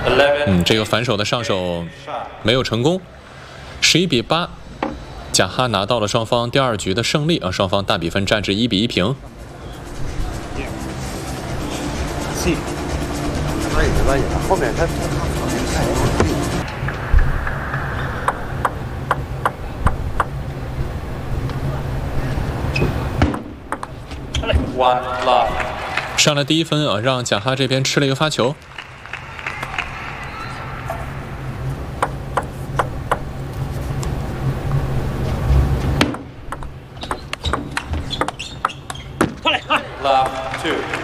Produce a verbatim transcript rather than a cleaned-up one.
嗯，这个反手的上手没有成功，十一比八，贾哈拿到了双方第二局的胜利啊，双方大比分战至一比一平。 C， 可以可以，后面他。 One love， 上了第一分啊，让贾哈这边吃了一个发球。Love two。